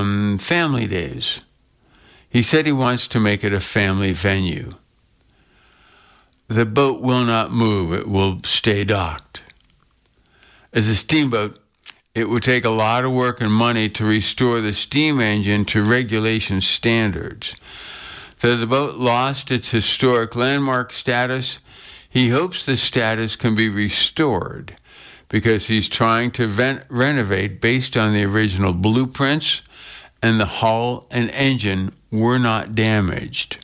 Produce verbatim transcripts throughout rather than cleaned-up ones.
um, family days. He said he wants to make it a family venue. The boat will not move. It will stay docked. As a steamboat, it would take a lot of work and money to restore the steam engine to regulation standards. Though the boat lost its historic landmark status, he hopes the status can be restored because he's trying to ven- renovate based on the original blueprints, and the hull and engine were not damaged.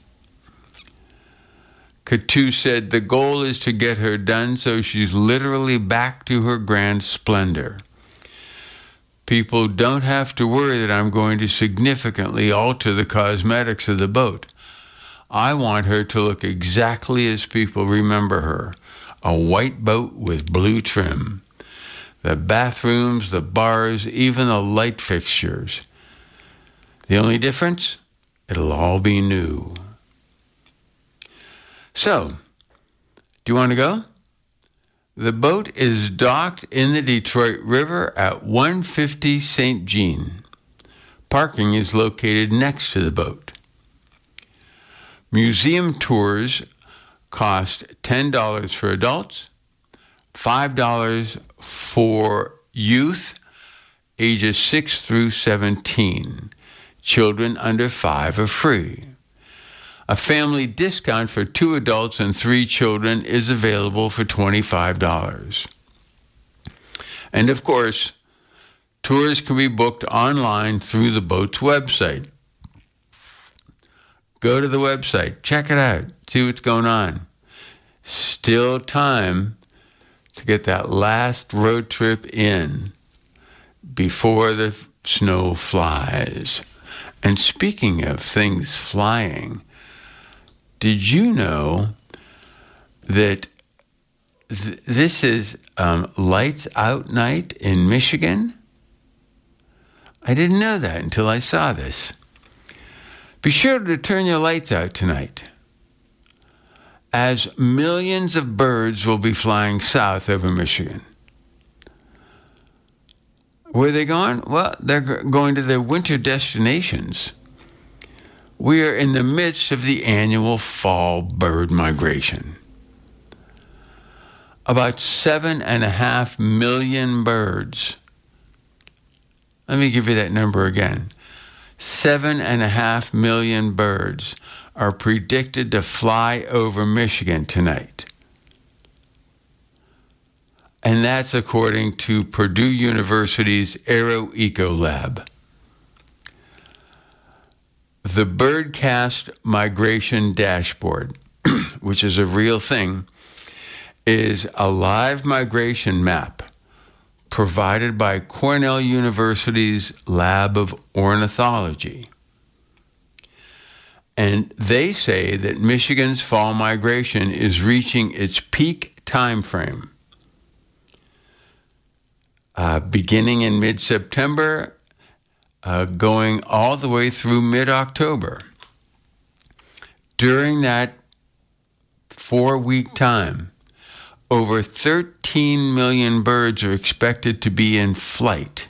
Katu said the goal is to get her done so she's literally back to her grand splendor. People don't have to worry that I'm going to significantly alter the cosmetics of the boat. I want her to look exactly as people remember her, a white boat with blue trim. The bathrooms, the bars, even the light fixtures. The only difference? It'll all be new. So, do you want to go? The boat is docked in the Detroit River at one fifty Saint Jean. Parking is located next to the boat. Museum tours cost ten dollars for adults, five dollars for youth ages six through seventeen. Children under five are free. A family discount for two adults and three children is available for twenty-five dollars. And of course, tours can be booked online through the boat's website. Go to the website, check it out, see what's going on. Still time to get that last road trip in before the snow flies. And speaking of things flying, did you know that th- this is um, Lights Out Night in Michigan? I didn't know that until I saw this. Be sure to turn your lights out tonight, as millions of birds will be flying south over Michigan. Where are they going? Well, they're going to their winter destinations. We are in the midst of the annual fall bird migration. About seven and a half million birds. Let me give you that number again. Seven and a half million birds are predicted to fly over Michigan tonight. And that's according to Purdue University's Aero Eco Lab. The Birdcast Migration Dashboard, which is a real thing, is a live migration map provided by Cornell University's Lab of Ornithology. And they say that Michigan's fall migration is reaching its peak time frame, uh, beginning in mid-September, uh, going all the way through mid-October. During that four-week time, over thirteen million birds are expected to be in flight.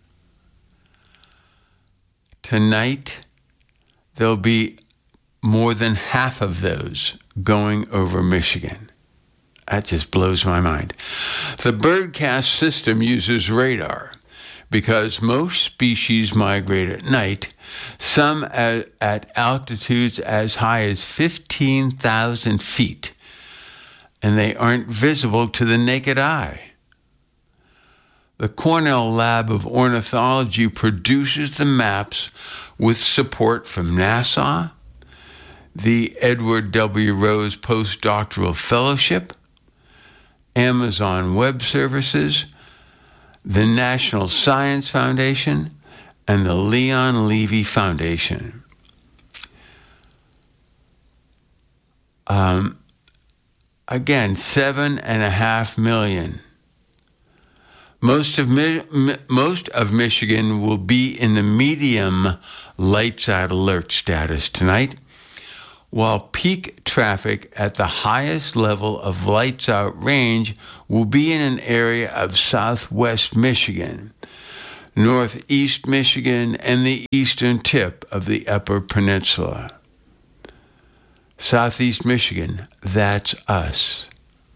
Tonight, there'll be more than half of those going over Michigan. That just blows my mind. The Birdcast system uses radar because most species migrate at night, some at, at altitudes as high as fifteen thousand feet. And they aren't visible to the naked eye. The Cornell Lab of Ornithology produces the maps with support from NASA, the Edward W. Rose Postdoctoral Fellowship, Amazon Web Services, the National Science Foundation, and the Leon Levy Foundation. Um, Again, seven and a half million. Most of Mi- most of Michigan will be in the medium lights out alert status tonight, while peak traffic at the highest level of lights out range will be in an area of southwest Michigan. northeast Michigan, and the eastern tip of the Upper Peninsula. Southeast Michigan, that's us.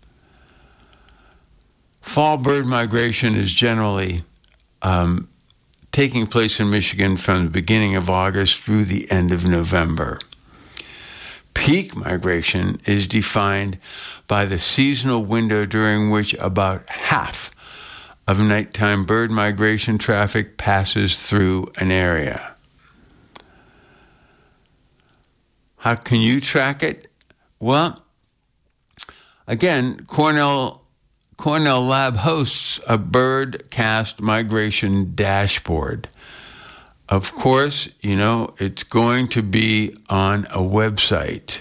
Fall bird migration is generally um, taking place in Michigan from the beginning of August through the end of November. Peak migration is defined by the seasonal window during which about half of nighttime bird migration traffic passes through an area. How can you track it? Well, again, Cornell Cornell Lab hosts a birdcast migration dashboard. Of course, you know, it's going to be on a website.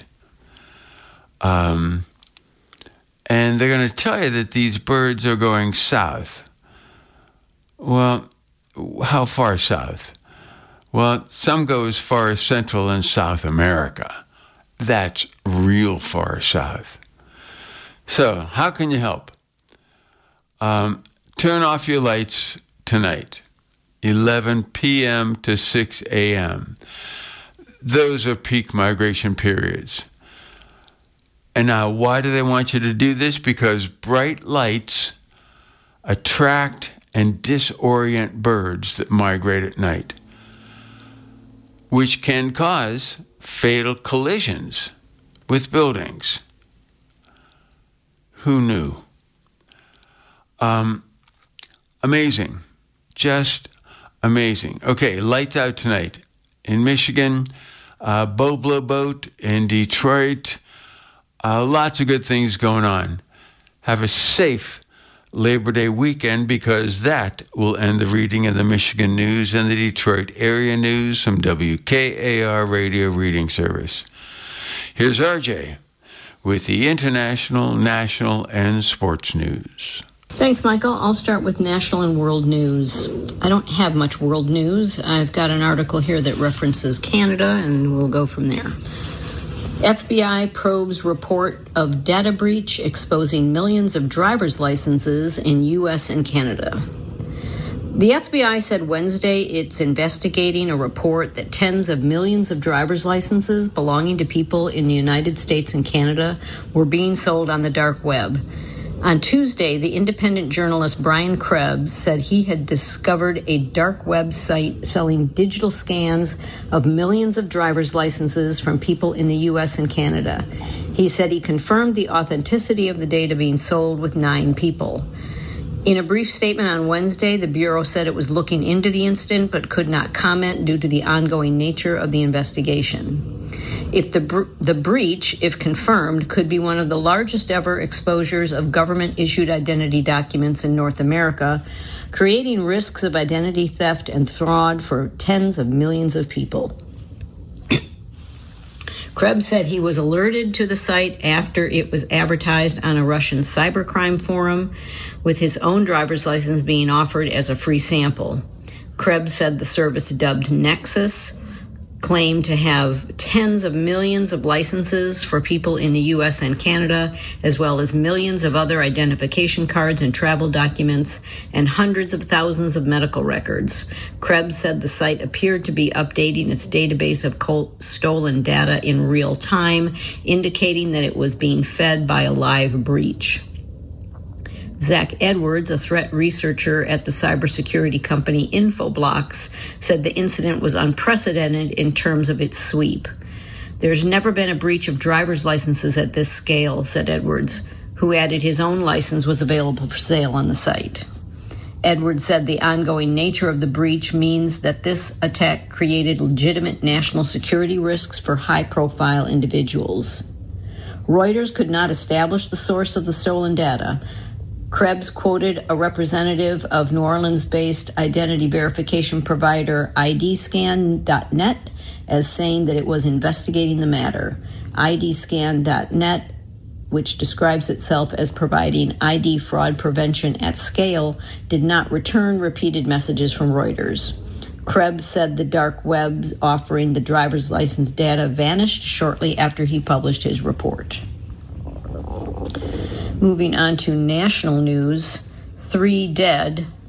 Um, and they're going to tell you that these birds are going south. Well, how far south? Well, some go as far as Central and South America. That's real far south. So, how can you help? Um, turn off your lights tonight, eleven p.m. to six a.m. Those are peak migration periods. And now, why do they want you to do this? Because bright lights attract and disorient birds that migrate at night, which can cause fatal collisions with buildings. Who knew? Um, amazing. Just amazing. Okay, lights out tonight. In Michigan, uh, Bow Blow Boat in Detroit. Uh, lots of good things going on. Have a safe Labor Day weekend, because that will end the reading of the Michigan News and the Detroit area news from W K A R Radio Reading Service. Here's R J with the international, national, and sports news. Thanks, Michael. I'll start with national and world news. I don't have much world news. I've got an article here that references Canada, and we'll go from there. F B I probes report of data breach exposing millions of driver's licenses in U S and Canada. The F B I said Wednesday it's investigating a report that tens of millions of driver's licenses belonging to people in the United States and Canada were being sold on the dark web. On Tuesday, the independent journalist Brian Krebs said he had discovered a dark web site selling digital scans of millions of driver's licenses from people in the U S and Canada. He said he confirmed the authenticity of the data being sold with nine people. In a brief statement on Wednesday, the Bureau said it was looking into the incident but could not comment due to the ongoing nature of the investigation. If the br- the breach, if confirmed, could be one of the largest ever exposures of government-issued identity documents in North America, creating risks of identity theft and fraud for tens of millions of people. Krebs said he was alerted to the site after it was advertised on a Russian cybercrime forum, with his own driver's license being offered as a free sample. Krebs said the service, dubbed Nexus, claimed to have tens of millions of licenses for people in the U S and Canada, as well as millions of other identification cards and travel documents, and hundreds of thousands of medical records. Krebs said the site appeared to be updating its database of co- stolen data in real time, indicating that it was being fed by a live breach. Zach Edwards, a threat researcher at the cybersecurity company Infoblox, said the incident was unprecedented in terms of its sweep. There's never been a breach of driver's licenses at this scale, said Edwards, who added his own license was available for sale on the site. Edwards said the ongoing nature of the breach means that this attack created legitimate national security risks for high-profile individuals. Reuters could not establish the source of the stolen data. Krebs quoted a representative of New Orleans-based identity verification provider I D scan dot net as saying that it was investigating the matter. I D scan dot net, which describes itself as providing I D fraud prevention at scale, did not return repeated messages from Reuters. Krebs said the dark webs offering the driver's license data vanished shortly after he published his report. Moving on to national news, three dead,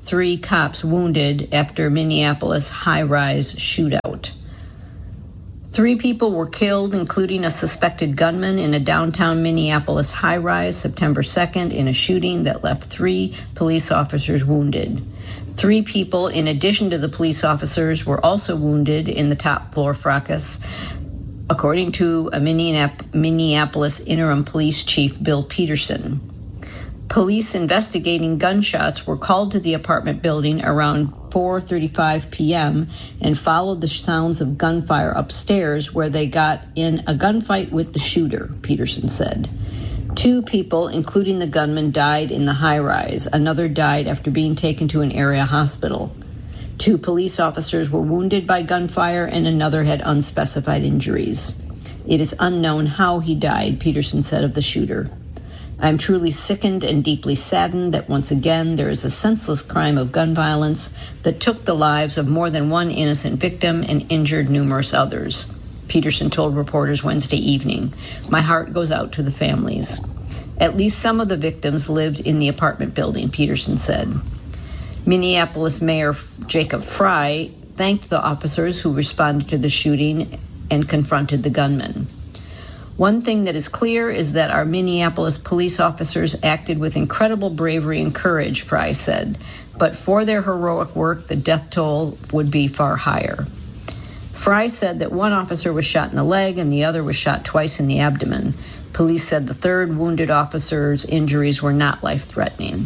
three cops wounded after Minneapolis high-rise shootout. Three people were killed, including a suspected gunman in a downtown Minneapolis high-rise September second in a shooting that left three police officers wounded. Three people, in addition to the police officers, were also wounded in the top-floor fracas, according to a Minneapolis interim police chief, Bill Peterson. Police investigating gunshots were called to the apartment building around four thirty-five p.m. and followed the sounds of gunfire upstairs, where they got in a gunfight with the shooter, Peterson said. Two people, including the gunman, died in the high-rise. Another died after being taken to an area hospital. Two police officers were wounded by gunfire, and another had unspecified injuries. It is unknown how he died, Peterson said of the shooter. I am truly sickened and deeply saddened that once again there is a senseless crime of gun violence that took the lives of more than one innocent victim and injured numerous others, Peterson told reporters Wednesday evening. My heart goes out to the families. At least some of the victims lived in the apartment building, Peterson said. Minneapolis Mayor Jacob Frey thanked the officers who responded to the shooting and confronted the gunman. One thing that is clear is that our Minneapolis police officers acted with incredible bravery and courage, Frey said, but for their heroic work, the death toll would be far higher. Frey said that one officer was shot in the leg and the other was shot twice in the abdomen. Police said the third wounded officer's injuries were not life-threatening.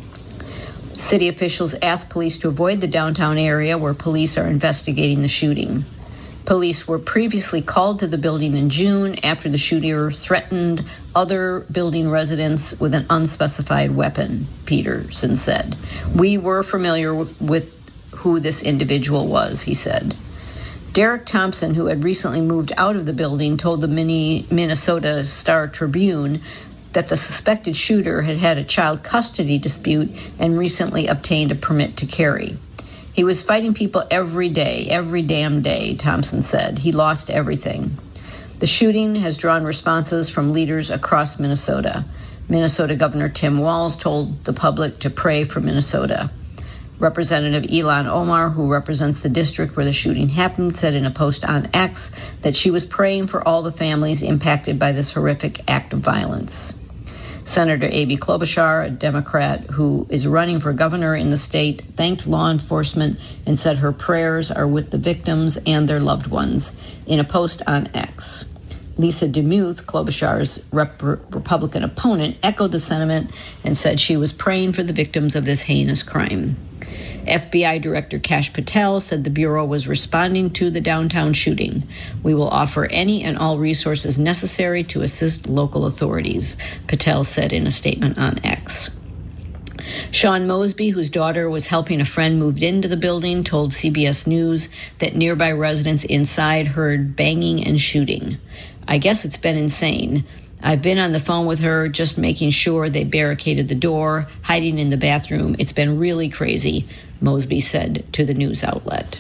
City officials asked police to avoid the downtown area where police are investigating the shooting. Police were previously called to the building in June after the shooter threatened other building residents with an unspecified weapon, Peterson said. We were familiar with who this individual was, he said. Derek Thompson, who had recently moved out of the building, told the Minnesota Star Tribune that the suspected shooter had had a child custody dispute and recently obtained a permit to carry. He was fighting people every day, every damn day, Thompson said. He lost everything. The shooting has drawn responses from leaders across Minnesota. Minnesota Governor Tim Walz told the public to pray for Minnesota. Representative Ilhan Omar, who represents the district where the shooting happened, said in a post on X that she was praying for all the families impacted by this horrific act of violence. Senator Amy Klobuchar, a Democrat who is running for governor in the state, thanked law enforcement and said her prayers are with the victims and their loved ones in a post on X. Lisa DeMuth, Klobuchar's rep- Republican opponent, echoed the sentiment and said she was praying for the victims of this heinous crime. F B I Director Kash Patel said the Bureau was responding to the downtown shooting. We will offer any and all resources necessary to assist local authorities, Patel said in a statement on X. Sean Mosby, whose daughter was helping a friend move into the building, told C B S News that nearby residents inside heard banging and shooting. I guess it's been insane. I've been on the phone with her, just making sure they barricaded the door, hiding in the bathroom. It's been really crazy, Mosby said to the news outlet.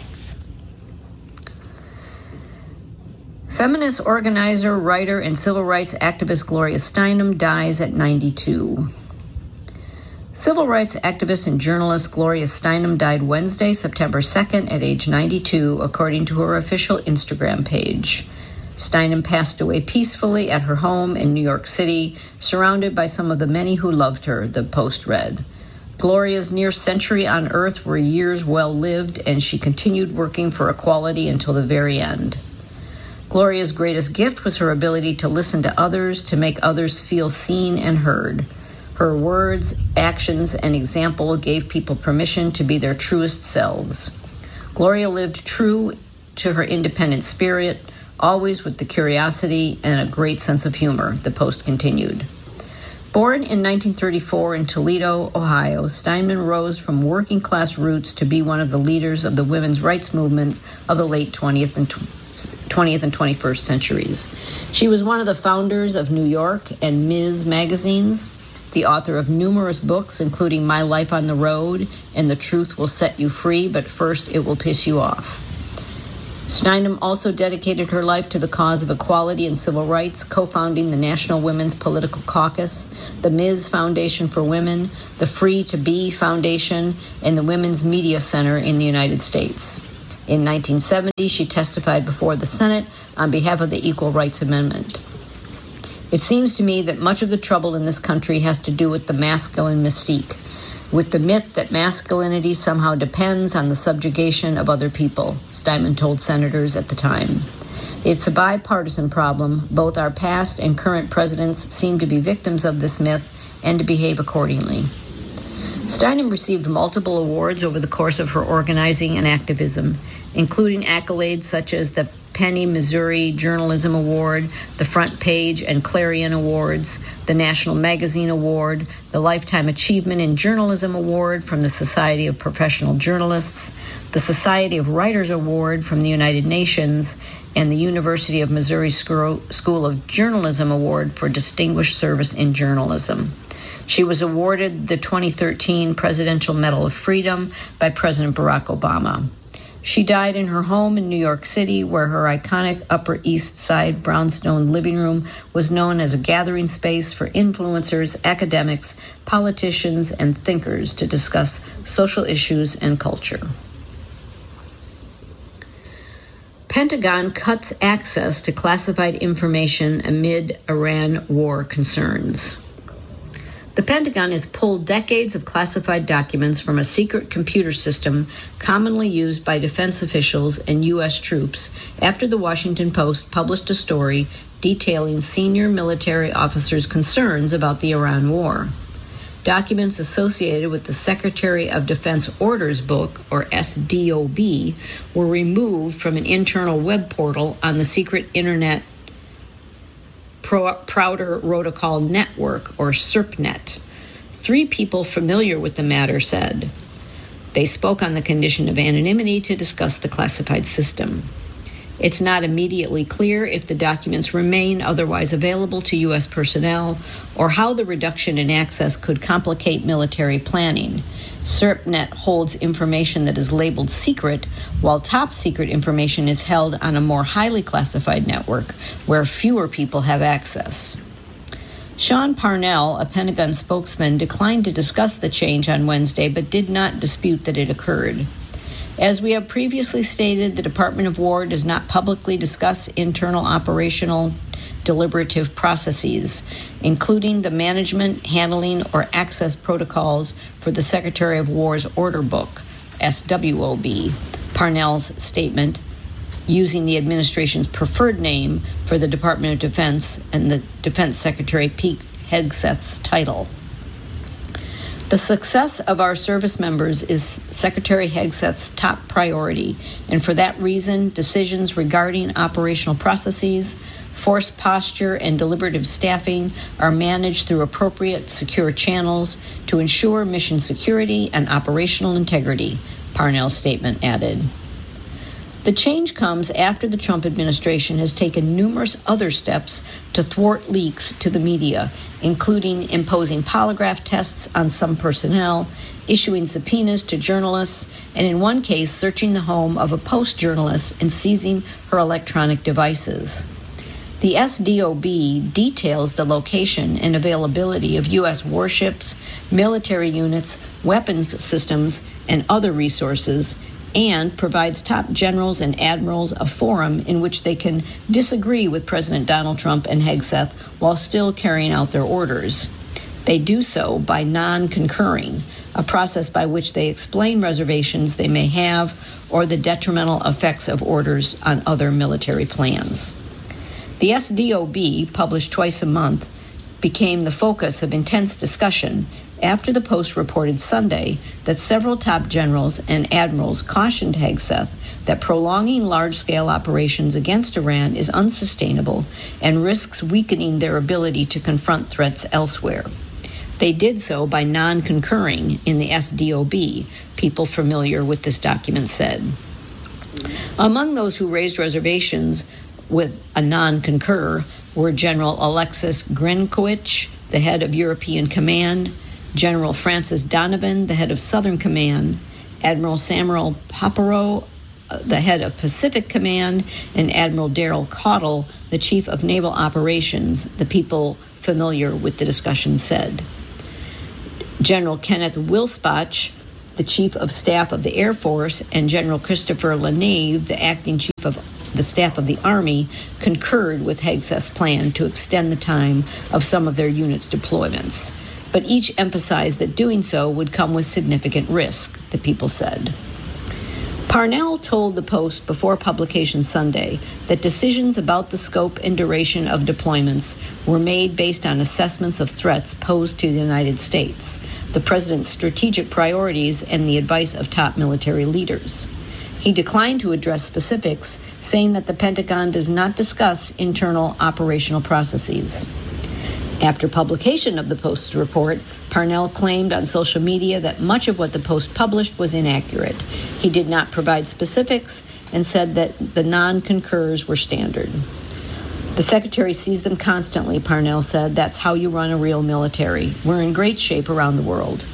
Feminist organizer, writer, and civil rights activist Gloria Steinem dies at ninety-two. Civil rights activist and journalist Gloria Steinem died Wednesday, September second, at age ninety-two, according to her official Instagram page. Steinem passed away peacefully at her home in New York City, surrounded by some of the many who loved her, the Post read. Gloria's near century on Earth were years well lived, and she continued working for equality until the very end. Gloria's greatest gift was her ability to listen to others, to make others feel seen and heard. Her words, actions, and example gave people permission to be their truest selves. Gloria lived true to her independent spirit, always with the curiosity and a great sense of humor, the Post continued. Born in nineteen thirty-four in Toledo, Ohio, Steinem rose from working-class roots to be one of the leaders of the women's rights movements of the late twentieth and twentieth and twenty-first centuries. She was one of the founders of New York and Miz magazines, the author of numerous books, including My Life on the Road and The Truth Will Set You Free, but First It Will Piss You Off. Steinem also dedicated her life to the cause of equality and civil rights, co-founding the National Women's Political Caucus, the Miz Foundation for Women, the Free to Be Foundation, and the Women's Media Center in the United States. In nineteen seventy, she testified before the Senate on behalf of the Equal Rights Amendment. It seems to me that much of the trouble in this country has to do with the masculine mystique, with the myth that masculinity somehow depends on the subjugation of other people, Steinem told senators at the time. It's a bipartisan problem. Both our past and current presidents seem to be victims of this myth and to behave accordingly. Steinem received multiple awards over the course of her organizing and activism, including accolades such as the Penny Missouri Journalism Award, the Front Page and Clarion Awards, the National Magazine Award, the Lifetime Achievement in Journalism Award from the Society of Professional Journalists, the Society of Writers Award from the United Nations, and the University of Missouri School of Journalism Award for Distinguished Service in Journalism. She was awarded the twenty thirteen Presidential Medal of Freedom by President Barack Obama. She died in her home in New York City, where her iconic Upper East Side brownstone living room was known as a gathering space for influencers, academics, politicians, and thinkers to discuss social issues and culture. Pentagon cuts access to classified information amid Iran war concerns. The Pentagon has pulled decades of classified documents from a secret computer system commonly used by defense officials and U S troops after the Washington Post published a story detailing senior military officers' concerns about the Iran war. Documents associated with the Secretary of Defense Orders Book, or S D O B, were removed from an internal web portal on the secret Internet Prouder Protocol Network, or SERPNet. Three people familiar with the matter said they spoke on the condition of anonymity to discuss the classified system. It's not immediately clear if the documents remain otherwise available to U S personnel or how the reduction in access could complicate military planning. SERPNet holds information that is labeled secret, while top secret information is held on a more highly classified network where fewer people have access. Sean Parnell, a Pentagon spokesman, declined to discuss the change on Wednesday, but did not dispute that it occurred. As we have previously stated, the Department of War does not publicly discuss internal operational deliberative processes, including the management, handling, or access protocols for the Secretary of War's Order Book, S W O B, Parnell's statement, using the administration's preferred name for the Department of Defense and the Defense Secretary Pete Hegseth's title. The success of our service members is Secretary Hegseth's top priority, and for that reason, decisions regarding operational processes, force posture, and deliberative staffing are managed through appropriate secure channels to ensure mission security and operational integrity, Parnell's statement added. The change comes after the Trump administration has taken numerous other steps to thwart leaks to the media, including imposing polygraph tests on some personnel, issuing subpoenas to journalists, and in one case, searching the home of a Post journalist and seizing her electronic devices. The S D O B details the location and availability of U S warships, military units, weapons systems, and other resources, and provides top generals and admirals a forum in which they can disagree with President Donald Trump and Hegseth while still carrying out their orders. They do so by non-concurring, a process by which they explain reservations they may have or the detrimental effects of orders on other military plans. The S D O B, published twice a month, became the focus of intense discussion after the Post reported Sunday that several top generals and admirals cautioned Hegseth that prolonging large-scale operations against Iran is unsustainable and risks weakening their ability to confront threats elsewhere. They did so by non-concurring in the S D O B, people familiar with this document said. Among those who raised reservations with a non-concur were General Alexis Grinkowicz, the head of European Command, General Francis Donovan, the head of Southern Command, Admiral Samuel Paparo, uh, the head of Pacific Command, and Admiral Daryl Caudle, the chief of naval operations, the people familiar with the discussion said. General Kenneth Wilspach, the chief of staff of the Air Force, and General Christopher LaNave, the acting chief of the staff of the Army, concurred with Hegseth's plan to extend the time of some of their units' deployments. But each emphasized that doing so would come with significant risk, the people said. Parnell told the Post before publication Sunday that decisions about the scope and duration of deployments were made based on assessments of threats posed to the United States, the president's strategic priorities, and the advice of top military leaders. He declined to address specifics, saying that the Pentagon does not discuss internal operational processes. After publication of the Post's report, Parnell claimed on social media that much of what the Post published was inaccurate. He did not provide specifics and said that the non-concurs were standard. The secretary sees them constantly, Parnell said. That's how you run a real military. We're in great shape around the world.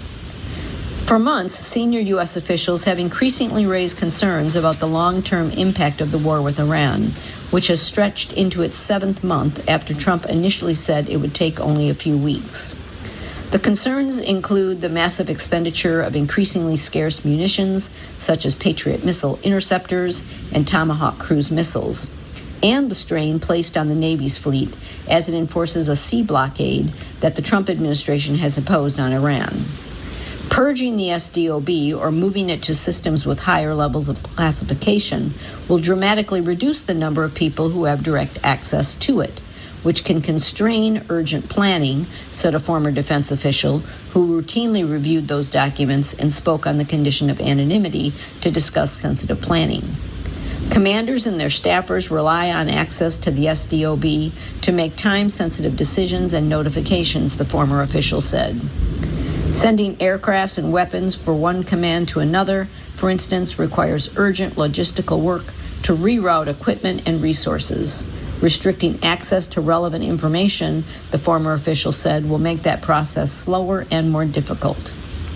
For months, senior U S officials have increasingly raised concerns about the long-term impact of the war with Iran, which has stretched into its seventh month after Trump initially said it would take only a few weeks. The concerns include the massive expenditure of increasingly scarce munitions, such as Patriot missile interceptors and Tomahawk cruise missiles, and the strain placed on the Navy's fleet as it enforces a sea blockade that the Trump administration has imposed on Iran. Purging the S D O B, or moving it to systems with higher levels of classification, will dramatically reduce the number of people who have direct access to it, which can constrain urgent planning, said a former defense official who routinely reviewed those documents and spoke on the condition of anonymity to discuss sensitive planning. Commanders and their staffers rely on access to the S D O B to make time-sensitive decisions and notifications, the former official said. Sending aircrafts and weapons from one command to another, for instance, requires urgent logistical work to reroute equipment and resources. Restricting access to relevant information, the former official said, will make that process slower and more difficult.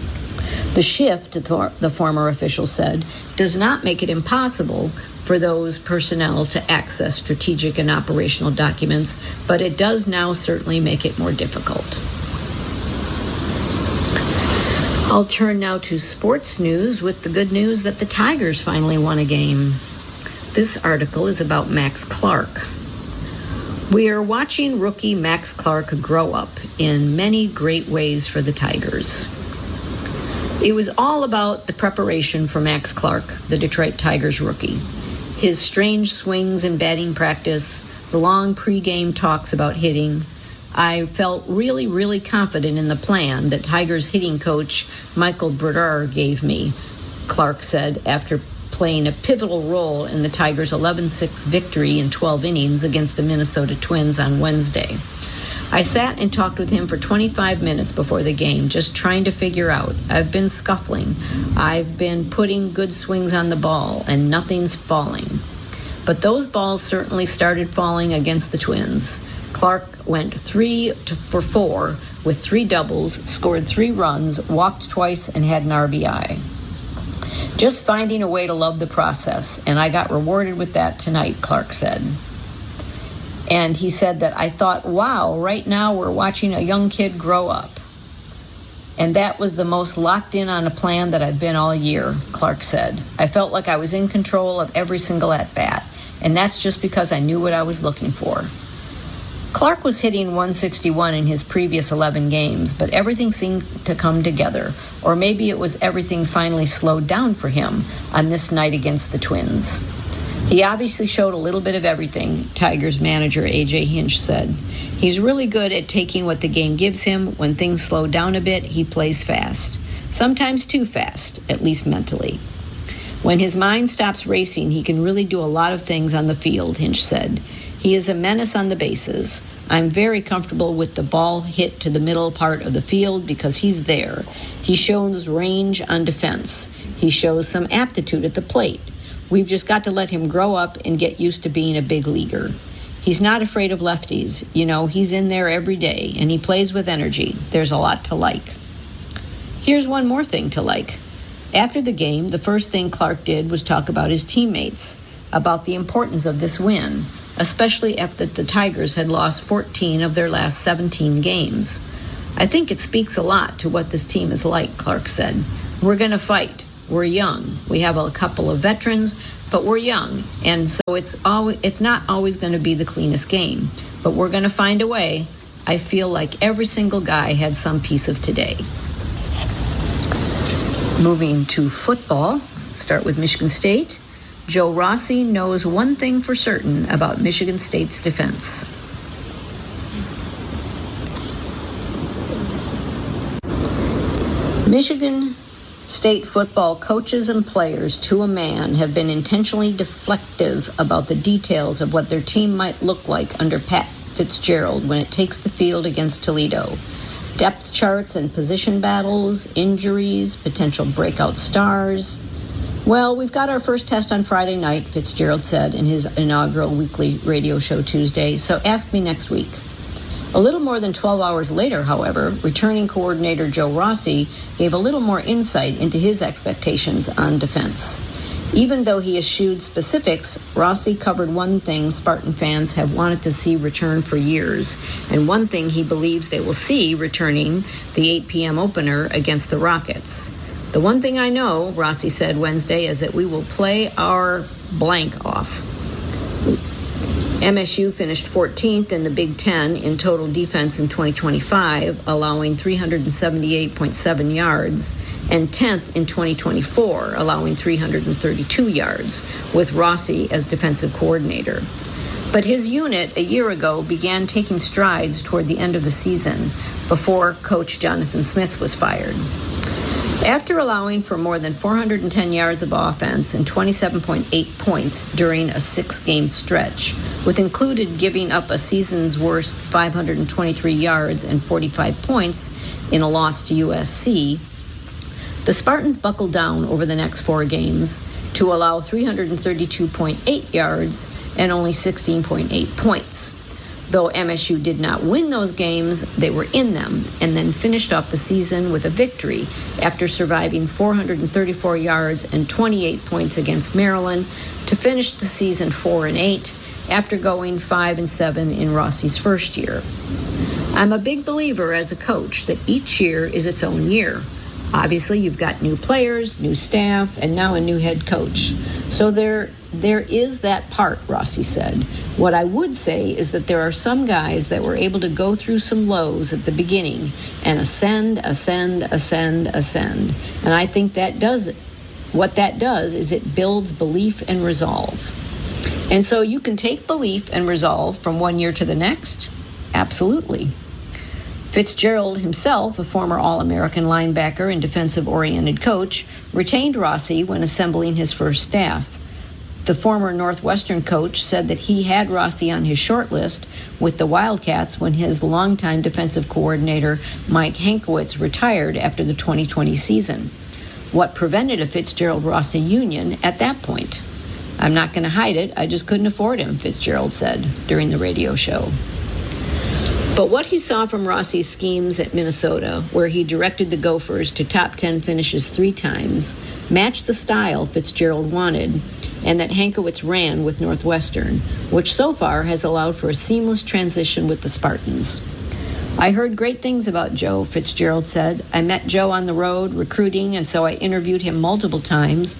The shift, the former official said, does not make it impossible for those personnel to access strategic and operational documents, but it does now certainly make it more difficult. I'll turn now to sports news with the good news that the Tigers finally won a game. This article is about Max Clark. We are watching rookie Max Clark grow up in many great ways for the Tigers. It was all about the preparation for Max Clark, the Detroit Tigers rookie. His strange swings in batting practice, the long pregame talks about hitting. I felt really, really confident in the plan that Tigers hitting coach Michael Brodeur gave me, Clark said after playing a pivotal role in the Tigers' eleven six victory in twelve innings against the Minnesota Twins on Wednesday. I sat and talked with him for twenty-five minutes before the game, just trying to figure out. I've been scuffling. I've been putting good swings on the ball, and nothing's falling. But those balls certainly started falling against the Twins. Clark went three to, for four with three doubles, scored three runs, walked twice, and had an R B I. Just finding a way to love the process, and I got rewarded with that tonight, Clark said. And he said that I thought, wow, right now we're watching a young kid grow up. And that was the most locked in on a plan that I've been all year, Clark said. I felt like I was in control of every single at-bat, and that's just because I knew what I was looking for. Clark was hitting one sixty-one in his previous eleven games, but everything seemed to come together, or maybe it was everything finally slowed down for him on this night against the Twins. He obviously showed a little bit of everything, Tigers manager A J Hinch said. He's really good at taking what the game gives him. When things slow down a bit, he plays fast. Sometimes too fast, at least mentally. When his mind stops racing, he can really do a lot of things on the field, Hinch said. He is a menace on the bases. I'm very comfortable with the ball hit to the middle part of the field because he's there. He shows range on defense. He shows some aptitude at the plate. We've just got to let him grow up and get used to being a big leaguer. He's not afraid of lefties. You know, he's in there every day, and he plays with energy. There's a lot to like. Here's one more thing to like. After the game, the first thing Clark did was talk about his teammates, about the importance of this win, especially after the Tigers had lost fourteen of their last seventeen games. I think it speaks a lot to what this team is like, Clark said. We're going to fight. We're young. We have a couple of veterans, but we're young, and so it's always, it's not always going to be the cleanest game, but we're going to find a way. I feel like every single guy had some piece of today. Moving to football, start with Michigan State. Joe Rossi knows one thing for certain about Michigan State's defense. Michigan State football coaches and players to a man have been intentionally deflective about the details of what their team might look like under Pat Fitzgerald when it takes the field against Toledo. Depth charts and position battles, injuries, potential breakout stars. Well, we've got our first test on Friday night, Fitzgerald said in his inaugural weekly radio show Tuesday, so ask me next week. A little more than twelve hours later, however, returning coordinator Joe Rossi gave a little more insight into his expectations on defense. Even though he eschewed specifics, Rossi covered one thing Spartan fans have wanted to see return for years, and one thing he believes they will see returning the eight p.m. opener against the Rockets. The one thing I know, Rossi said Wednesday, is that we will play our blank off. M S U finished fourteenth in the Big Ten in total defense in twenty twenty-five, allowing three hundred seventy-eight point seven yards, and tenth in twenty twenty-four, allowing three hundred thirty-two yards, with Rossi as defensive coordinator. But his unit a year ago began taking strides toward the end of the season, before coach Jonathan Smith was fired. After allowing for more than four hundred ten yards of offense and twenty-seven point eight points during a six-game stretch, with included giving up a season's worst five hundred twenty-three yards and forty-five points in a loss to U S C, the Spartans buckled down over the next four games to allow three hundred thirty-two point eight yards and only sixteen point eight points. Though M S U did not win those games, they were in them and then finished off the season with a victory after surviving four hundred thirty-four yards and twenty-eight points against Maryland to finish the season four and eight after going five and seven in Rossi's first year. I'm a big believer as a coach that each year is its own year. Obviously, you've got new players, new staff, and now a new head coach. So there there is that part, Rossi said. What I would say is that there are some guys that were able to go through some lows at the beginning and ascend, ascend, ascend, ascend. And I think that does it. What that does is it builds belief and resolve. And so you can take belief and resolve from one year to the next. Absolutely. Fitzgerald himself, a former All-American linebacker and defensive-oriented coach, retained Rossi when assembling his first staff. The former Northwestern coach said that he had Rossi on his short list with the Wildcats when his longtime defensive coordinator, Mike Hankwitz, retired after the twenty twenty season. What prevented a Fitzgerald-Rossi union at that point? I'm not going to hide it, I just couldn't afford him, Fitzgerald said during the radio show. But what he saw from Rossi's schemes at Minnesota, where he directed the Gophers to top ten finishes three times, matched the style Fitzgerald wanted, and that Hankwitz ran with Northwestern, which so far has allowed for a seamless transition with the Spartans. I heard great things about Joe, Fitzgerald said. I met Joe on the road recruiting, and so I interviewed him multiple times.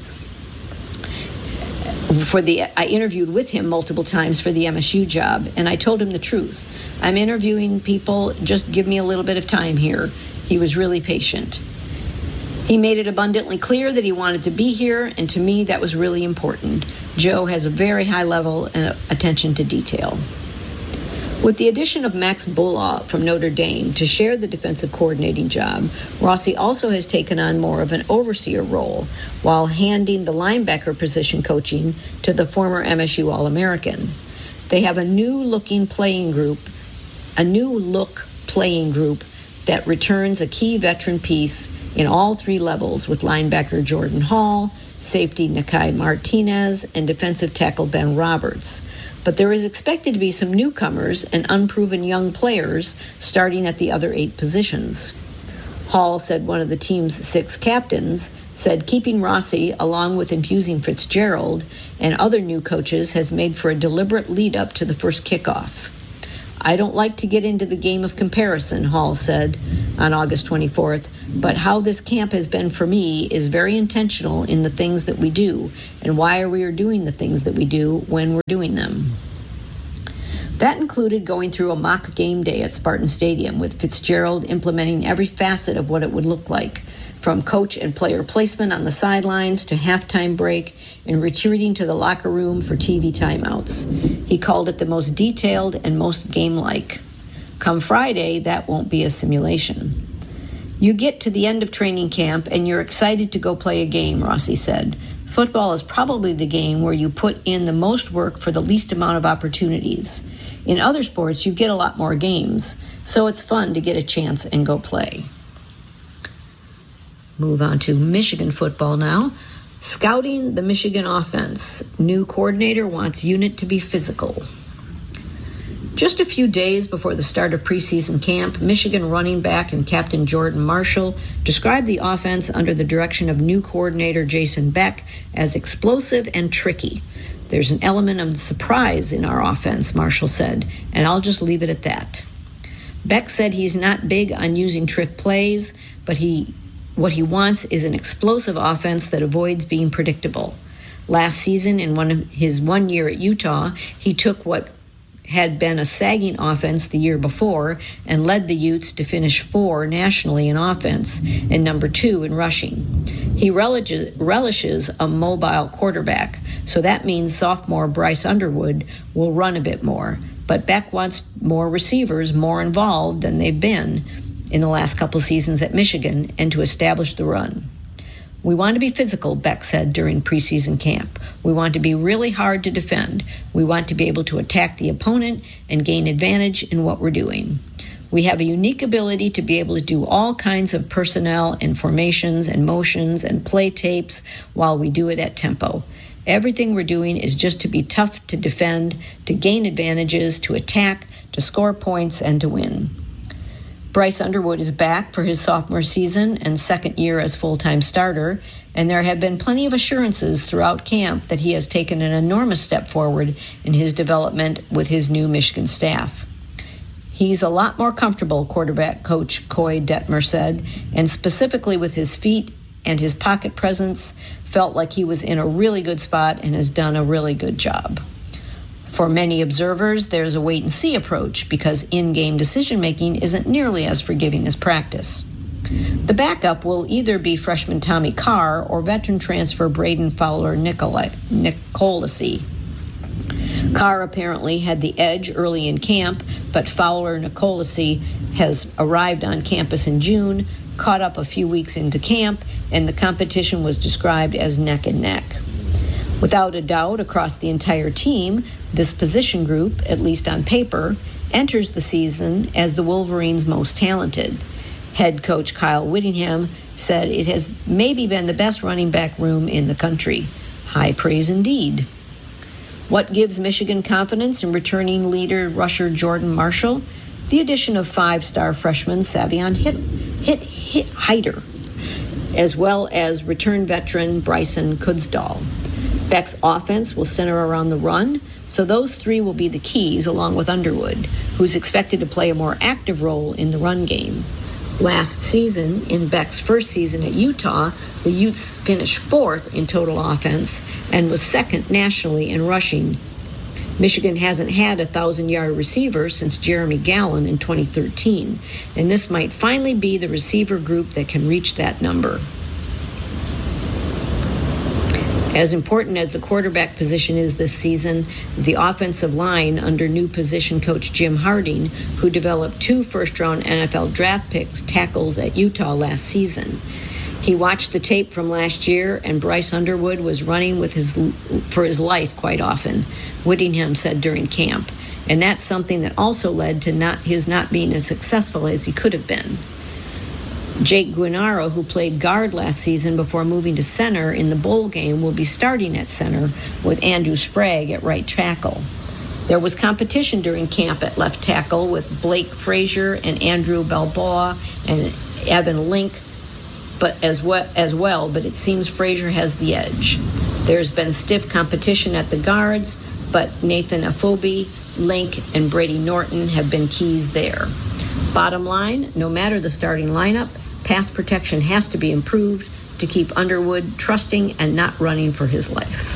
For the, I interviewed with him multiple times for the M S U job, and I told him the truth. I'm interviewing people, just give me a little bit of time here. He was really patient. He made it abundantly clear that he wanted to be here, and to me that was really important. Joe has a very high level and attention to detail. With the addition of Max Bullough from Notre Dame to share the defensive coordinating job, Rossi also has taken on more of an overseer role while handing the linebacker position coaching to the former M S U All-American. They have a new-looking playing group, a new-look playing group that returns a key veteran piece in all three levels with linebacker Jordan Hall, safety Nakai Martinez, and defensive tackle Ben Roberts. But there is expected to be some newcomers and unproven young players starting at the other eight positions. Hall said one of the team's six captains said keeping Rossi, along with infusing Fitzgerald and other new coaches, has made for a deliberate lead-up to the first kickoff. I don't like to get into the game of comparison, Hall said on August twenty-fourth, but how this camp has been for me is very intentional in the things that we do and why we are doing the things that we do when we're doing them. That included going through a mock game day at Spartan Stadium with Fitzgerald implementing every facet of what it would look like, from coach and player placement on the sidelines to halftime break and retreating to the locker room for T V timeouts. He called it the most detailed and most game-like. Come Friday, that won't be a simulation. You get to the end of training camp and you're excited to go play a game, Rossi said. Football is probably the game where you put in the most work for the least amount of opportunities. In other sports, you get a lot more games, so it's fun to get a chance and go play. Move on to Michigan football now. Scouting the Michigan offense. New coordinator wants unit to be physical. Just a few days before the start of preseason camp, Michigan running back and captain Jordan Marshall described the offense under the direction of new coordinator Jason Beck as explosive and tricky. There's an element of surprise in our offense, Marshall said, and I'll just leave it at that. Beck said he's not big on using trick plays, but he what he wants is an explosive offense that avoids being predictable. Last season, in one of his one year at Utah, he took what had been a sagging offense the year before and led the Utes to finish four nationally in offense and number two in rushing. He relishes, relishes a mobile quarterback, so that means sophomore Bryce Underwood will run a bit more. But Beck wants more receivers more involved than they've been in the last couple seasons at Michigan and to establish the run. We want to be physical, Beck said during preseason camp. We want to be really hard to defend. We want to be able to attack the opponent and gain advantage in what we're doing. We have a unique ability to be able to do all kinds of personnel and formations and motions and play tapes while we do it at tempo. Everything we're doing is just to be tough to defend, to gain advantages, to attack, to score points, and to win. Bryce Underwood is back for his sophomore season and second year as full-time starter, and there have been plenty of assurances throughout camp that he has taken an enormous step forward in his development with his new Michigan staff. He's a lot more comfortable, quarterback coach Coy Detmer said, and specifically with his feet and his pocket presence, felt like he was in a really good spot and has done a really good job. For many observers, there's a wait-and-see approach because in-game decision-making isn't nearly as forgiving as practice. The backup will either be freshman Tommy Carr or veteran transfer Braden Fowler Nicolacy. Carr apparently had the edge early in camp, but Fowler Nicolacy has arrived on campus in June, caught up a few weeks into camp, and the competition was described as neck and neck. Without a doubt, across the entire team, this position group, at least on paper, enters the season as the Wolverines' most talented. Head coach Kyle Whittingham said it has maybe been the best running back room in the country. High praise indeed. What gives Michigan confidence in returning leader rusher Jordan Marshall? The addition of five-star freshman Savion Hit, Hit, Hit Hyder, as well as return veteran Bryson Kudsdahl. Beck's offense will center around the run, so those three will be the keys along with Underwood, who's expected to play a more active role in the run game. Last season, in Beck's first season at Utah, the Utes finished fourth in total offense and was second nationally in rushing. Michigan hasn't had a thousand-yard receiver since Jeremy Gallon in twenty thirteen, and this might finally be the receiver group that can reach that number. As important as the quarterback position is this season, the offensive line under new position coach Jim Harding, who developed two first-round N F L draft picks tackles at Utah last season. He watched the tape from last year, and Bryce Underwood was running with his for his life quite often, Whittingham said during camp, and that's something that also led to not his not being as successful as he could have been. Jake Guinaro, who played guard last season before moving to center in the bowl game, will be starting at center with Andrew Sprague at right tackle. There was competition during camp at left tackle with Blake Frazier and Andrew Balboa and Evan Link, but as well, as well, but it seems Frazier has the edge. There's been stiff competition at the guards, but Nathan Afobe, Link, and Brady Norton have been keys there. Bottom line, no matter the starting lineup, pass protection has to be improved to keep Underwood trusting and not running for his life.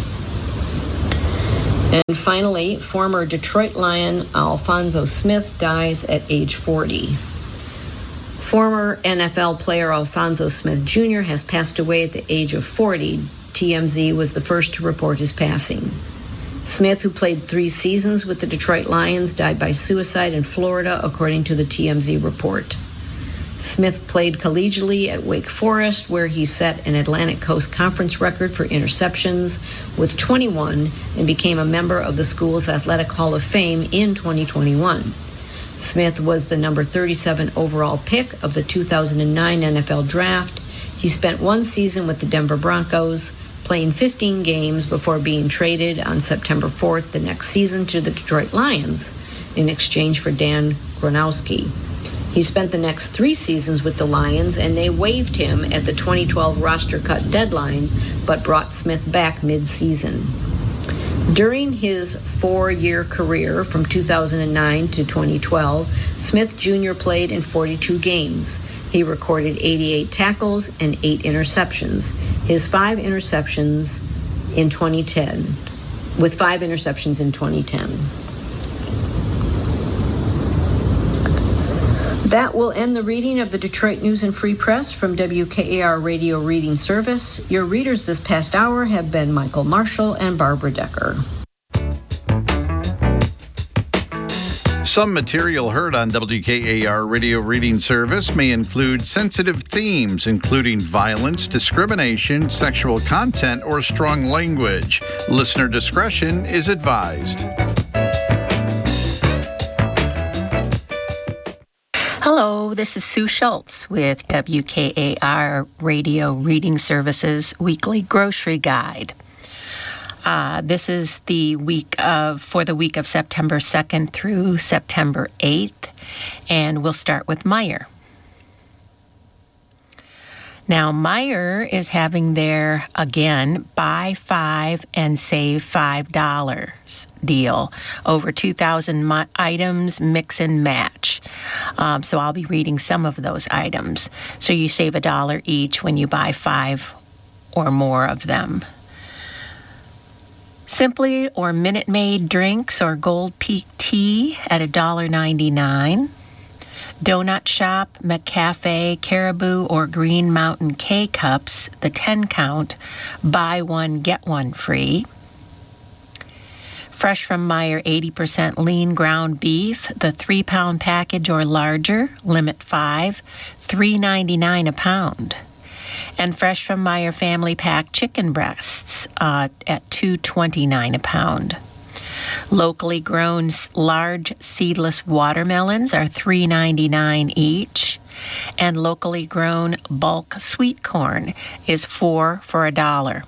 And finally, former Detroit Lion Alphonso Smith dies at age forty. Former N F L player Alphonso Smith Junior has passed away at the age of forty. T M Z was the first to report his passing. Smith, who played three seasons with the Detroit Lions, died by suicide in Florida, according to the T M Z report. Smith played collegiately at Wake Forest, where he set an Atlantic Coast Conference record for interceptions with twenty-one and became a member of the school's Athletic Hall of Fame in twenty twenty-one. Smith was the number thirty-seven overall pick of the two thousand nine N F L Draft. He spent one season with the Denver Broncos, playing fifteen games before being traded on September fourth the next season to the Detroit Lions in exchange for Dan Gronowski. He spent the next three seasons with the Lions, and they waived him at the twenty twelve roster cut deadline, but brought Smith back mid-season. During his four-year career from two thousand nine to twenty twelve, Smith Junior played in forty-two games. He recorded eighty-eight tackles and eight interceptions. His five interceptions in twenty ten, with five interceptions in twenty ten. That will end the reading of the Detroit News and Free Press from W K A R Radio Reading Service. Your readers this past hour have been Michael Marshall and Barbara Decker. Some material heard on W K A R Radio Reading Service may include sensitive themes, including violence, discrimination, sexual content, or strong language. Listener discretion is advised. Hello, this is Sue Schultz with W K A R Radio Reading Service's weekly grocery guide. Uh, this is the week of for the week of September second through September eighth, and we'll start with Meijer. Now, Meijer is having their, again, buy five and save five dollars deal. Over two thousand mi- items, mix and match. Um, so I'll be reading some of those items. So you save a dollar each when you buy five or more of them. Simply or Minute Maid drinks or Gold Peak tea at one dollar and ninety-nine cents. Donut Shop, McCafe, Caribou, or Green Mountain K-Cups, the ten count, buy one, get one free. Fresh from Meijer, eighty percent lean ground beef, the three pound package or larger, limit five, three ninety-nine a pound. And fresh from Meijer family pack chicken breasts uh, at two twenty-nine a pound. Locally grown large seedless watermelons are three ninety-nine each, and locally grown bulk sweet corn is four for a dollar.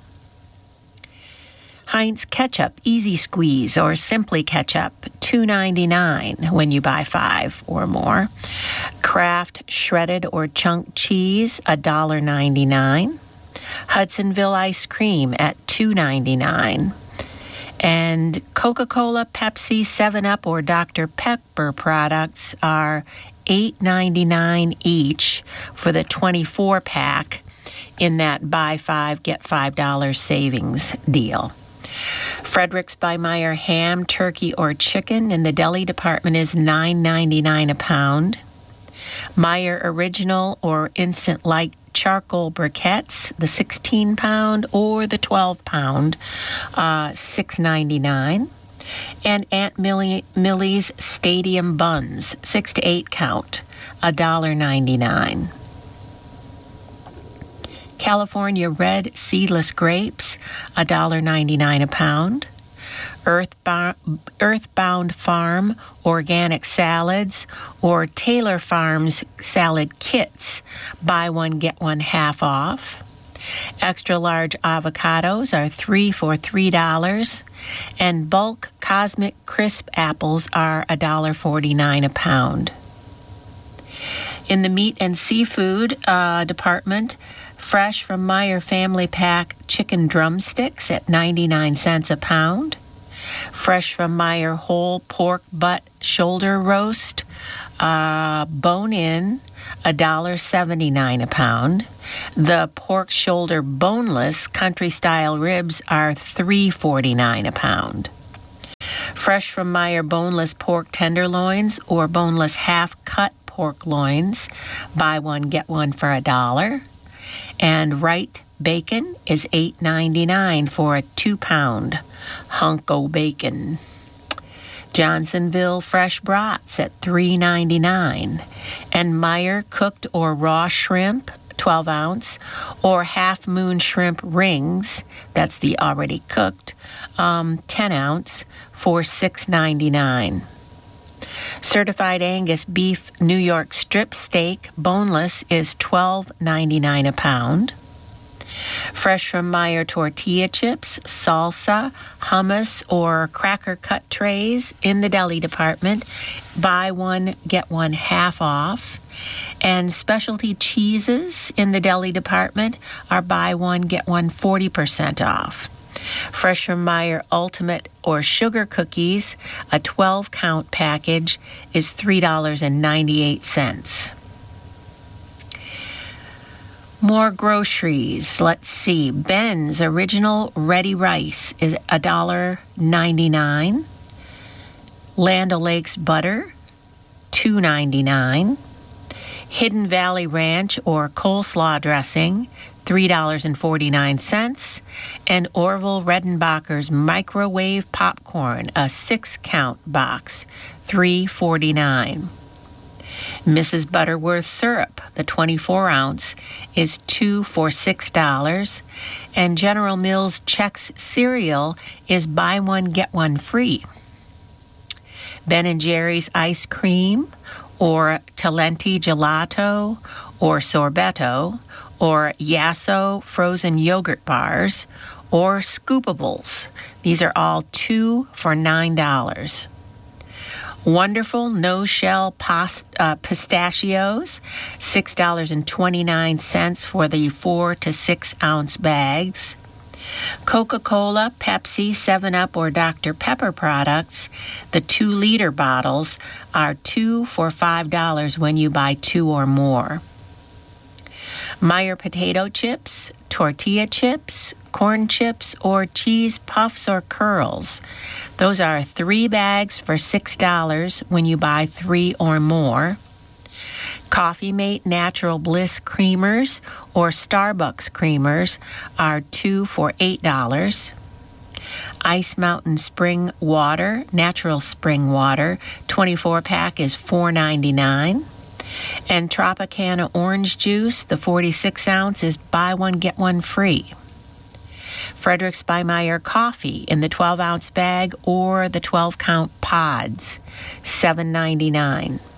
Heinz ketchup, easy squeeze or simply ketchup, two ninety-nine when you buy five or more. Kraft shredded or chunk cheese, one dollar and ninety-nine cents. Hudsonville ice cream at two ninety-nine. And Coca-Cola, Pepsi, seven up, or Doctor Pepper products are eight ninety-nine each for the twenty-four pack in that buy five, get five dollars savings deal. Frederick's by Meijer ham, turkey, or chicken in the deli department is nine ninety-nine a pound. Meijer original or instant light charcoal briquettes, the sixteen pound or the twelve pound, uh, six ninety-nine. And Aunt Millie, Millie's Stadium buns, six to eight count, one dollar and ninety-nine cents. California red seedless grapes, one dollar and ninety-nine cents a pound. Earthbound, Earthbound Farm organic salads or Taylor Farms salad kits, buy one, get one half off. Extra large avocados are three for three dollars, and bulk Cosmic Crisp apples are one dollar and forty-nine cents a pound. In the meat and seafood uh, department, fresh from Meyer Family Pack chicken drumsticks at ninety-nine cents a pound. Fresh from Meyer whole pork butt shoulder roast, uh, bone-in, one dollar and seventy-nine cents a pound. The pork shoulder boneless country-style ribs are three dollars and forty-nine cents a pound. Fresh from Meyer boneless pork tenderloins or boneless half-cut pork loins, buy one, get one for a dollar. And Wright bacon is eight dollars and ninety-nine cents for a two-pound hunk o' bacon. Johnsonville fresh brats at three dollars and ninety-nine cents. And Meyer cooked or raw shrimp, twelve ounce, or half moon shrimp rings, that's the already cooked, um, ten ounce, for six dollars and ninety-nine cents. Certified Angus beef New York strip steak, boneless, is twelve dollars and ninety-nine cents a pound. Fresh from Meyer tortilla chips, salsa, hummus, or cracker cut trays in the deli department, buy one, get one half off. And specialty cheeses in the deli department are buy one, get one forty percent off. Fresh from Meyer Ultimate or sugar cookies, a twelve count package, is three dollars and ninety-eight cents. More groceries. Let's see. Ben's Original Ready Rice is one dollar and ninety-nine cents. Land O'Lakes butter, two dollars and ninety-nine cents. Hidden Valley Ranch or coleslaw dressing, three dollars and forty-nine cents. And Orville Redenbacher's microwave popcorn, a six count box, three dollars and forty-nine cents. Missus Butterworth syrup, the twenty-four ounce, is two for six dollars. And General Mills Chex cereal is buy one, get one free. Ben and Jerry's ice cream, or Talenti gelato, or sorbetto, or Yasso frozen yogurt bars, or Scoopables. These are all two for nine dollars. Wonderful no-shell past, uh, pistachios, six dollars and twenty-nine cents for the four to six ounce bags. Coca-Cola, Pepsi, seven up, or Doctor Pepper products, the two liter bottles, are two for five dollars when you buy two or more. Meyer potato chips, tortilla chips, corn chips, or cheese puffs or curls. Those are three bags for six dollars when you buy three or more. Coffee Mate Natural Bliss creamers or Starbucks creamers are two for eight dollars. Ice Mountain Spring Water, Natural Spring Water, twenty-four pack is four dollars and ninety-nine cents. And Tropicana Orange Juice, the forty-six ounce, is buy one, get one free. Fredericks by Meyer coffee in the twelve ounce bag or the twelve count pods, seven dollars and ninety-nine cents.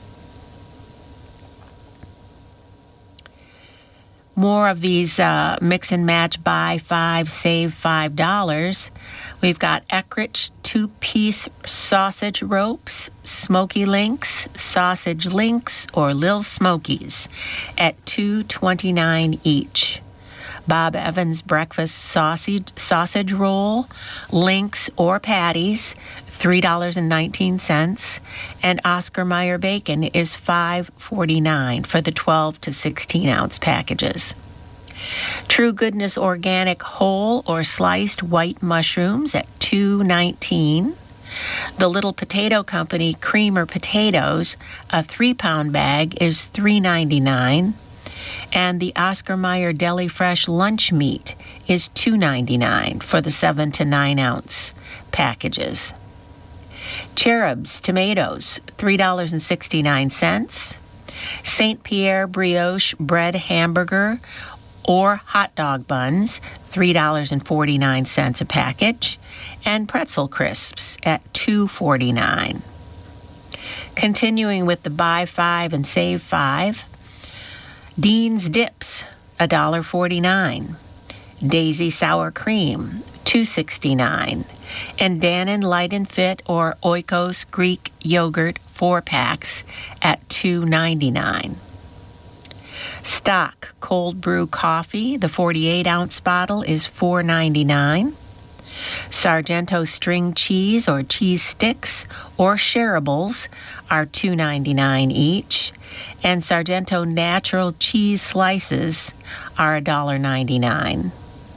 More of these uh, mix and match, buy five, save five dollars. We've got Eckrich two-piece sausage ropes, Smoky Links, Sausage Links, or Lil Smokies at two dollars and twenty-nine cents each. Bob Evans breakfast sausage sausage roll, links or patties, three dollars and nineteen cents. And Oscar Mayer bacon is five dollars and forty-nine cents for the twelve to sixteen ounce packages. True Goodness Organic whole or sliced white mushrooms at two dollars and nineteen cents. The Little Potato Company creamer potatoes, a three pound bag, is three dollars and ninety-nine cents. And the Oscar Mayer Deli Fresh lunch meat is two dollars and ninety-nine cents for the seven to nine ounce packages. Cherub's tomatoes, three dollars and sixty-nine cents. Saint Pierre brioche bread hamburger or hot dog buns, three dollars and forty-nine cents a package. And pretzel crisps at two dollars and forty-nine cents. Continuing with the buy five and save five. Dean's Dips, one dollar and forty-nine cents. Daisy Sour Cream, two dollars and sixty-nine cents. And Dannon Light and Fit or Oikos Greek Yogurt four packs at two dollars and ninety-nine cents. Stock cold brew coffee, the forty-eight ounce bottle, is four ninety-nine. Sargento string cheese or cheese sticks or shareables are two ninety-nine each, and Sargento natural cheese slices are one ninety-nine.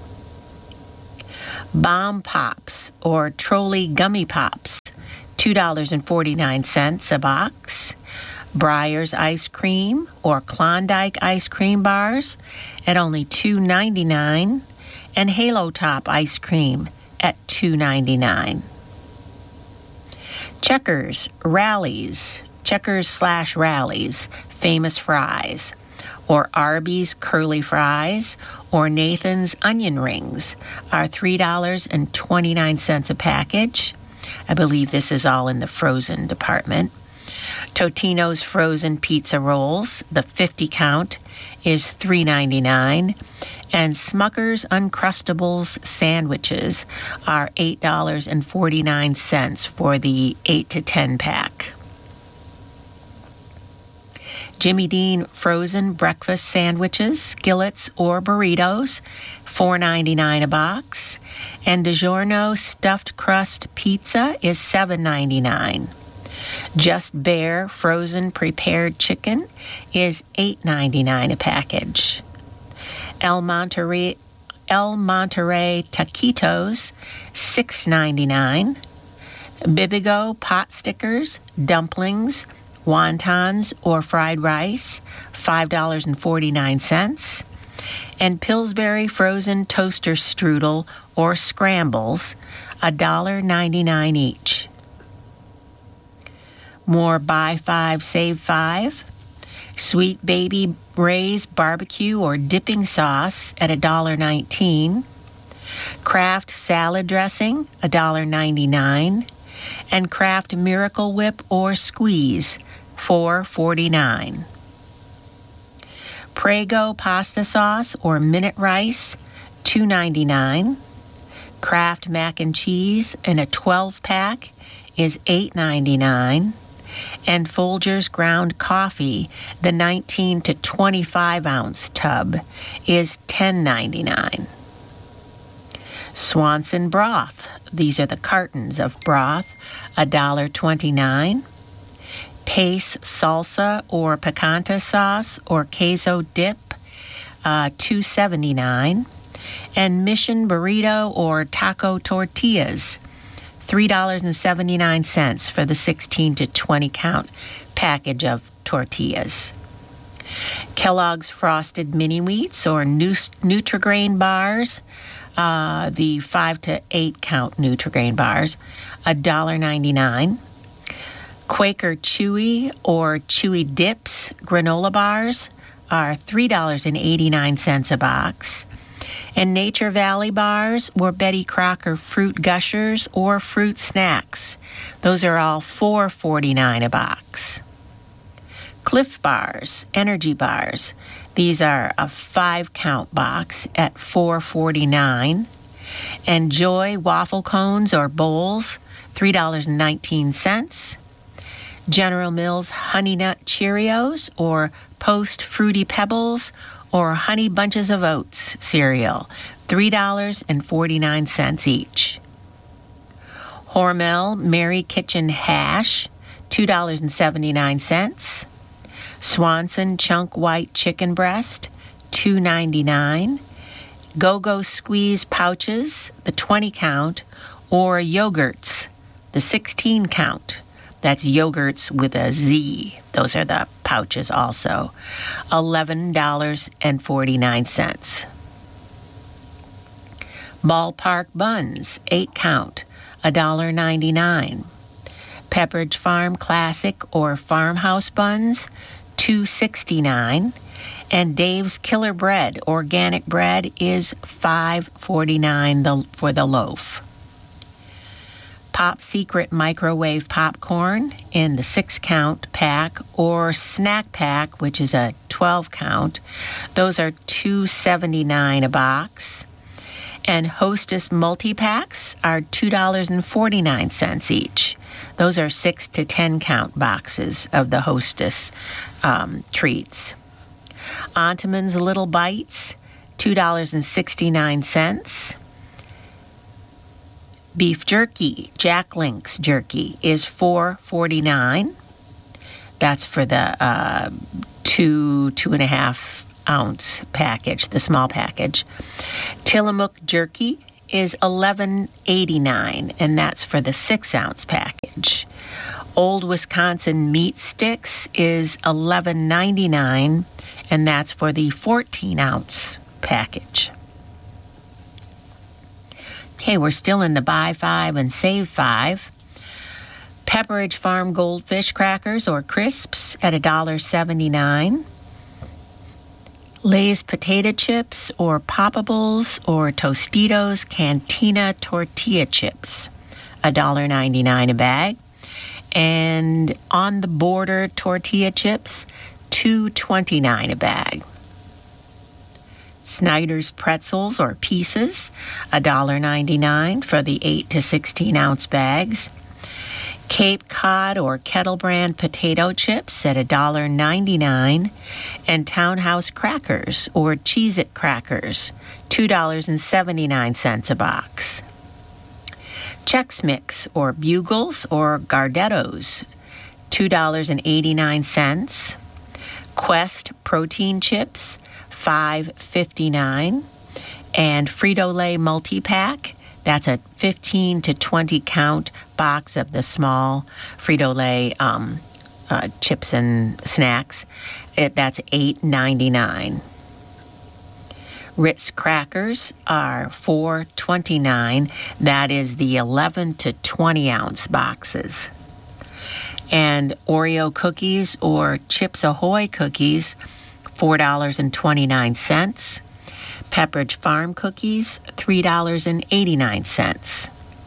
Bomb Pops or Trolley Gummy Pops, two forty-nine a box. Breyer's ice cream or Klondike ice cream bars at only two ninety-nine, and Halo Top ice cream at two ninety-nine. Checkers Rallies, Checkers slash Rallies, famous fries, or Arby's curly fries, or Nathan's onion rings are three twenty-nine a package. I believe this is all in the frozen department. Totino's frozen pizza rolls, the fifty count, is three ninety-nine, and Smucker's Uncrustables sandwiches are eight forty-nine for the eight to ten pack. Jimmy Dean frozen breakfast sandwiches, skillets or burritos, four ninety-nine a box, and DiGiorno stuffed crust pizza is seven ninety-nine. Just Bare frozen prepared chicken is eight ninety-nine a package. El Monterey El Monterey taquitos, six ninety-nine. Bibigo pot stickers, dumplings, wontons, or fried rice, five forty-nine. And Pillsbury frozen toaster strudel or scrambles, one ninety-nine each. More buy five, save five. Sweet Baby Ray's barbecue or dipping sauce at one nineteen. Kraft salad dressing, one ninety-nine. And Kraft Miracle Whip or squeeze, four forty-nine. Prego pasta sauce or minute rice, two ninety-nine. Kraft mac and cheese in a twelve pack is eight ninety-nine. And Folgers ground coffee, the nineteen to twenty-five ounce tub, is ten ninety-nine. Swanson broth, these are the cartons of broth, one twenty-nine. Pace salsa or picante sauce or queso dip, uh, two seventy-nine. And Mission burrito or taco tortillas, three seventy-nine for the sixteen to twenty count package of tortillas. Kellogg's Frosted Mini Wheats or Nutri-Grain bars, uh, the five to eight count Nutri-Grain bars, one ninety-nine. Quaker Chewy or Chewy Dips granola bars are three eighty-nine a box. And Nature Valley bars or Betty Crocker fruit gushers or fruit snacks, those are all four forty-nine a box. Cliff bars, energy bars, these are a five count box at four forty-nine. And Joy waffle cones or bowls, three nineteen. General Mills Honey Nut Cheerios or Post Fruity Pebbles or Honey Bunches of Oats cereal, three forty-nine each. Hormel Mary Kitchen Hash, two seventy-nine. Swanson Chunk White Chicken Breast, two ninety-nine. Go-Go Squeeze pouches, the twenty count, or yogurts, the sixteen count. That's yogurts with a Z. Those are the pouches also. eleven forty-nine. Ballpark Buns, eight count, one ninety-nine. Pepperidge Farm Classic or Farmhouse Buns, two sixty-nine. And Dave's Killer Bread, organic bread, is five forty-nine for the loaf. Pop Secret microwave popcorn in the six count pack or snack pack, which is a twelve count. Those are two seventy-nine a box. And Hostess multi-packs are two forty-nine each. Those are six to ten count boxes of the Hostess um, treats. Entenmann's Little Bites, two dollars and sixty-nine cents. Beef jerky, Jack Link's jerky, is four dollars and forty-nine cents. That's for the uh, two, two and a half ounce package, the small package. Tillamook jerky is eleven dollars and eighty-nine cents, and that's for the six ounce package. Old Wisconsin meat sticks is eleven dollars and ninety-nine cents, and that's for the fourteen ounce package. Okay, we're still in the buy five and save five. Pepperidge Farm Goldfish crackers or crisps at one dollar and seventy-nine cents. Lay's potato chips or Poppables or Tostitos Cantina tortilla chips, one dollar and ninety-nine cents a bag. And On the Border tortilla chips, two dollars and twenty-nine cents a bag. Snyder's pretzels or pieces, one dollar and ninety-nine cents for the eight to sixteen ounce bags. Cape Cod or Kettle Brand potato chips at one dollar and ninety-nine cents, and Townhouse crackers or Cheez-It crackers, two dollars and seventy-nine cents a box. Chex Mix or Bugles or Gardettos, two dollars and eighty-nine cents. Quest protein chips, five dollars and fifty-nine cents. And Frito-Lay multi-pack, that's a fifteen to twenty count box of the small Frito-Lay um, uh, chips and snacks. It, that's eight dollars and ninety-nine cents. Ritz crackers are four dollars and twenty-nine cents. That is the eleven to twenty ounce boxes. And Oreo cookies or Chips Ahoy cookies, four dollars and twenty-nine cents. Pepperidge Farm cookies, three dollars and eighty-nine cents.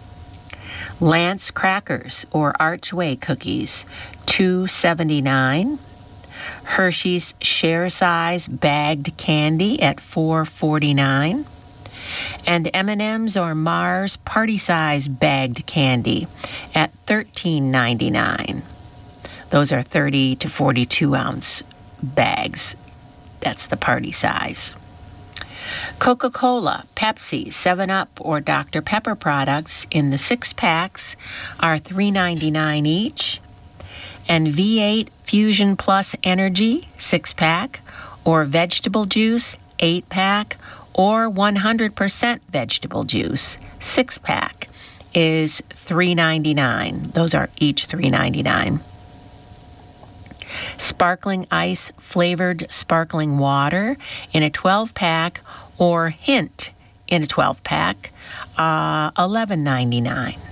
Lance crackers or Archway cookies, two dollars and seventy-nine cents. Hershey's Share Size bagged candy at four dollars and forty-nine cents. And M and M's or Mars Party Size bagged candy at thirteen dollars and ninety-nine cents. Those are thirty to forty-two ounce bags. That's the party size. Coca-Cola, Pepsi, seven up, or Doctor Pepper products in the six packs are three dollars and ninety-nine cents each. And V eight Fusion Plus Energy, six pack, or vegetable juice, eight pack, or one hundred percent vegetable juice, six pack, is three dollars and ninety-nine cents. Those are each three dollars and ninety-nine cents. Sparkling Ice flavored sparkling water in a twelve pack or Hint in a twelve pack, uh, eleven dollars and ninety-nine cents.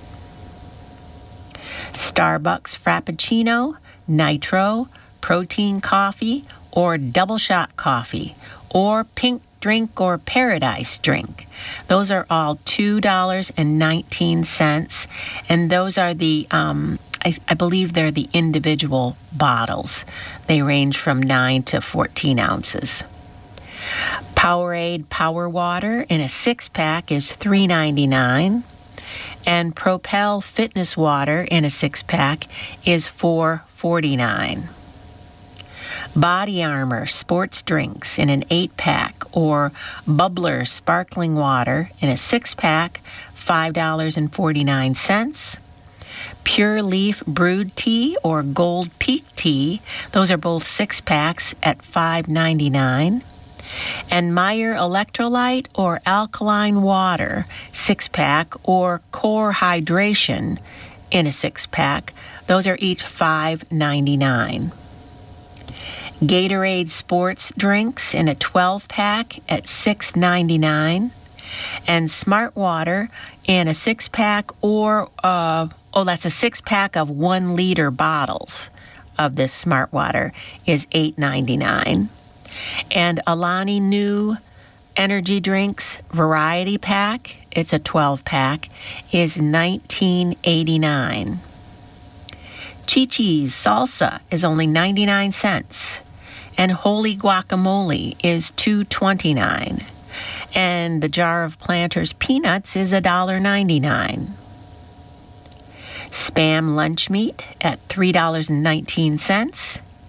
Starbucks Frappuccino, Nitro, Protein Coffee, or Double Shot Coffee, or Pink Drink or Paradise Drink. Those are all two dollars and nineteen cents, and those are the, um, I, I believe they're the individual bottles. They range from nine to fourteen ounces. Powerade Power Water in a six-pack is three dollars and ninety-nine cents. And Propel Fitness Water in a six-pack is four dollars and forty-nine cents. Body Armor Sports Drinks in an eight-pack or Bubbler Sparkling Water in a six-pack, five dollars and forty-nine cents. Pure Leaf Brewed Tea or Gold Peak Tea, those are both six-packs at five dollars and ninety-nine cents. And Meyer Electrolyte or Alkaline Water, six-pack, or Core Hydration in a six-pack. Those are each five dollars and ninety-nine cents. Gatorade Sports Drinks in a twelve-pack at six dollars and ninety-nine cents. And Smart Water in a six-pack or, uh, oh, that's a six-pack of one-liter bottles of this Smart Water is eight dollars and ninety-nine cents. And Alani Nu Energy Drinks Variety Pack, it's a twelve-pack, is nineteen eighty-nine. Chi-Chi's Salsa is only ninety-nine cents. And Holy Guacamole is two dollars and twenty-nine cents. And the jar of Planters Peanuts is one dollar and ninety-nine cents. Spam lunch meat at three dollars and nineteen cents.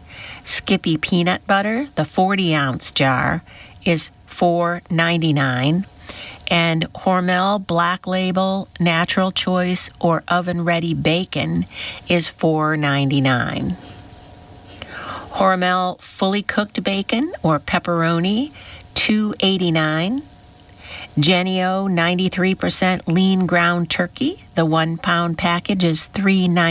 Skippy peanut butter, the forty ounce jar, is four ninety-nine. And Hormel Black Label, Natural Choice, or Oven Ready Bacon is four ninety-nine. Hormel Fully Cooked Bacon or Pepperoni, two eighty-nine. Jennie-O ninety-three percent Lean Ground Turkey, the one pound package is three ninety-nine.